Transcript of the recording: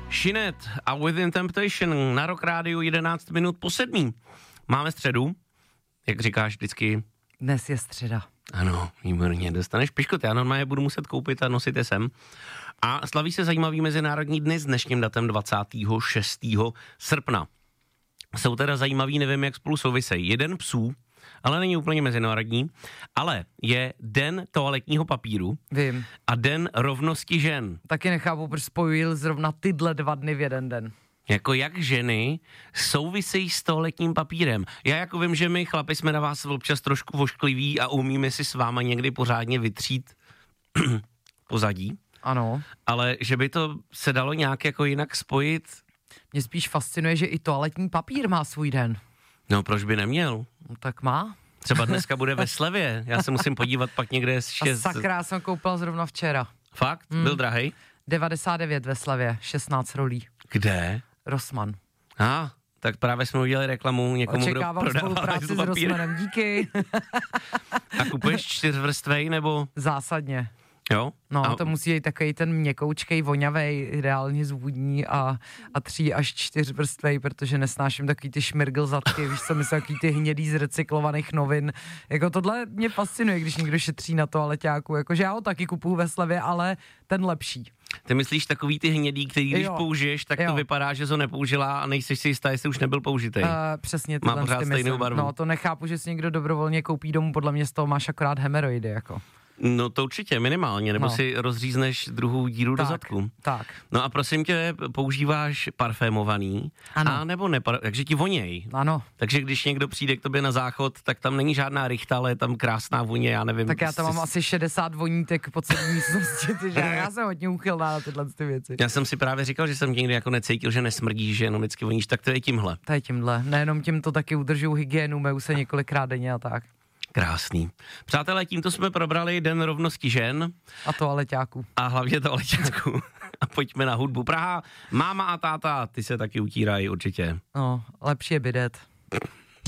Sinead a Within Temptation na Rock Rádiu 11 minut po 7. Máme středu, jak říkáš vždycky. Dnes je středa. Ano, výborně, dostaneš piškot, já normálně budu muset koupit a nosit je sem. A slaví se zajímavý mezinárodní dny s dnešním datem 26. srpna. Jsou teda zajímavý, nevím, jak spolu souvisejí. Jeden psů, ale není úplně mezinárodní, ale je den toaletního papíru. Vím. A den rovnosti žen. Taky nechápu, proč spojil zrovna tyhle 2 dny v jeden den. Jako jak ženy souvisejí s toaletním papírem. Já jako vím, že my chlapi jsme na vás občas trošku voškliví a umíme si s váma někdy pořádně vytřít pozadí. Ano. Ale že by to se dalo nějak jako jinak spojit. Mě spíš fascinuje, že i toaletní papír má svůj den. No proč by neměl? No, tak má. Třeba dneska bude ve slevě. Já se musím podívat pak někde z 6. A sakra, jsem koupila zrovna včera. Fakt? Byl drahej? 99 ve slevě, 16 rolí. Kde? Rossmann. Tak právě jsme udělali reklamu někomu, očekávám kdo prodává spolupráci s Rossmannem, díky. A kupuješ 4vrstvej nebo? Zásadně. Jo? No, to musí být takový ten měkoučkej, voňavej, ideálně zvůdní a 3 až 4 vrstvej, protože nesnáším takový ty šmirglzatky, víš co, myslím, takový ty hnědý z recyklovaných novin. Jako tohle mě fascinuje, když někdo šetří na toaleťáku, jakože já ho taky kupuju ve slevě, ale ten lepší. Ty myslíš takový ty hnědý, který když použiješ, tak to vypadá, že to nepoužila a nejseš si jistá, jestli už nebyl použitej. Přesně má pořád stejnou barvu. No, to nechápu, že si někdo dobrovolně koupí domů, podle mě z toho máš akorát hemeroidy, jako. No to určitě, minimálně, nebo si rozřízneš druhou díru do zadku. Tak. No a prosím tě, používáš parfémovaný? Ano. A nebo takže ti voněj? Ano. Takže když někdo přijde k tobě na záchod, tak tam není žádná rychta, ale je tam krásná vůně, já nevím. Tak já tam mám asi 60 vonítek po celé místnosti, takže já jsem hodně úchylná na tyhle věci. Já jsem si právě říkal, že jsem někdy jako necítil, že nesmrdíš, že jenom vždycky voníš, tak to je tímhle. To je tímhle, nejenom tím to taky udržuju hygienu, meju se několikrát denně a tak. Krásný. Přátelé, tímto jsme probrali Den rovnosti žen. A toaleťáků. A hlavně toaleťáků. A pojďme na hudbu. Praha, máma a táta, ty se taky utírají určitě. No, lepší je bidet.